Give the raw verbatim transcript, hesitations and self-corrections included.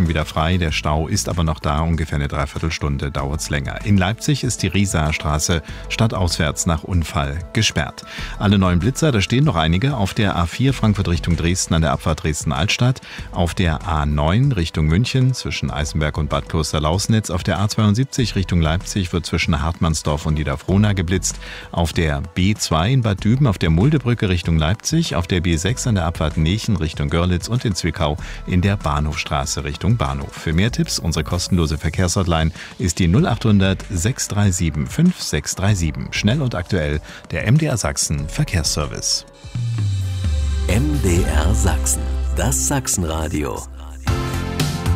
schon wieder frei. Der Stau ist aber noch da. Ungefähr eine Dreiviertelstunde dauert es länger. In Leipzig ist die Riesaer Straße stadtauswärts nach Unfall gesperrt. Alle neuen Blitzer, da stehen noch einige. Auf der A vier Frankfurt Richtung Dresden an der Abfahrt Dresden-Altstadt. Auf der A neun Richtung München zwischen Eisenberg und Bad Kloster-Lausnitz. Auf der A zweiundsiebzig Richtung Leipzig wird zwischen Hartmannsdorf und Niederfrohna geblitzt. Auf der B zwei in Bad Düben auf der Muldebrücke Richtung Leipzig. Auf der B sechs an der Abfahrt Nechen Richtung Görlitz und in Zwickau in der Bahnhofstraße Richtung Bahnhof. Für mehr Tipps, unsere kostenlose Verkehrshotline ist die null acht hundert sechs drei sieben fünf sechs drei sieben. Schnell und aktuell der M D R Sachsen Verkehrsservice. M D R Sachsen, das Sachsenradio.